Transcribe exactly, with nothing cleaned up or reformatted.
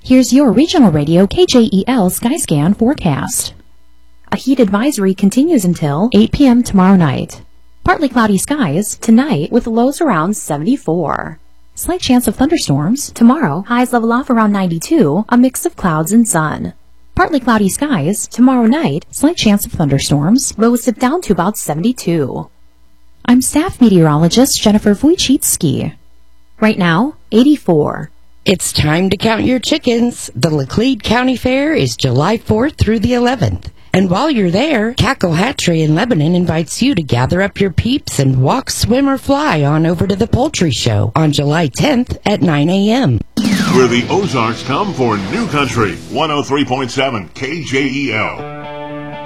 Here's your regional radio K J E L Skyscan forecast. A heat advisory continues until eight p.m. tomorrow night. Partly cloudy skies tonight with lows around seventy-four. Slight chance of thunderstorms tomorrow, highs level off around ninety-two, a mix of clouds and sun. Partly cloudy skies tomorrow night, slight chance of thunderstorms, lows dip down to about seventy-two. I'm staff meteorologist Jennifer Wojcicki. Right now, eighty-four. It's time to count your chickens. The Laclede County Fair is July fourth through the eleventh. And while you're there, Cackle Hatchery in Lebanon invites you to gather up your peeps and walk, swim, or fly on over to the Poultry Show on July tenth at nine a.m. Where the Ozarks come for New Country, one oh three point seven K J E L.